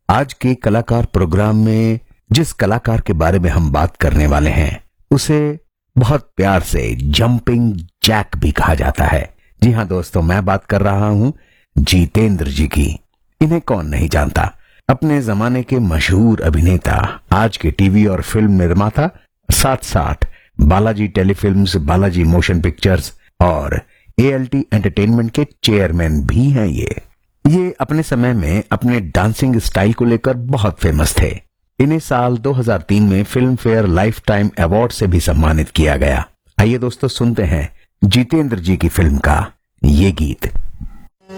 आज के कलाकार प्रोग्राम में जिस कलाकार के बारे में हम बात करने वाले हैं उसे बहुत प्यार से जंपिंग जैक भी कहा जाता है। जी हाँ दोस्तों, मैं बात कर रहा हूं जितेंद्र जी की। इन्हें कौन नहीं जानता। अपने जमाने के मशहूर अभिनेता, आज के टीवी और फिल्म निर्माता, साथ साथ Balaji telefilms, Balaji motion pictures और ALT एंटरटेनमेंट के चेयरमैन भी हैं। ये अपने समय में अपने डांसिंग स्टाइल को लेकर बहुत फेमस थे। इन्हें साल 2003 में film fair life time award से भी सम्मानित किया गया। आइए दोस्तों, सुनते हैं जितेंद्र जी की फिल्म का ये गीत।